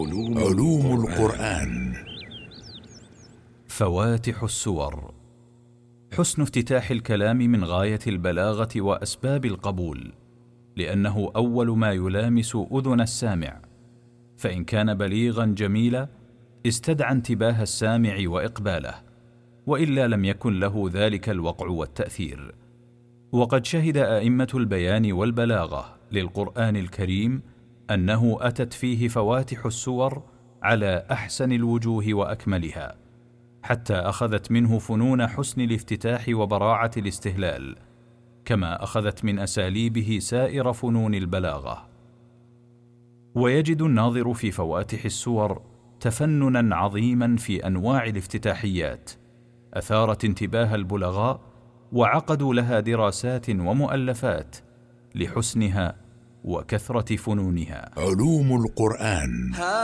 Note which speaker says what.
Speaker 1: علوم القرآن.
Speaker 2: فواتح السور. حسن افتتاح الكلام من غاية البلاغة وأسباب القبول، لأنه أول ما يلامس أذن السامع، فإن كان بليغا جميلا استدعى انتباه السامع وإقباله، وإلا لم يكن له ذلك الوقع والتأثير. وقد شهد أئمة البيان والبلاغة للقرآن الكريم أنه أتت فيه فواتح السور على أحسن الوجوه وأكملها، حتى أخذت منه فنون حسن الافتتاح وبراعة الاستهلال، كما أخذت من أساليبه سائر فنون البلاغة. ويجد الناظر في فواتح السور تفننا عظيما في أنواع الافتتاحيات أثارت انتباه البلغاء، وعقدوا لها دراسات ومؤلفات لحسنها وكثرة فنونها.
Speaker 1: علوم القرآن.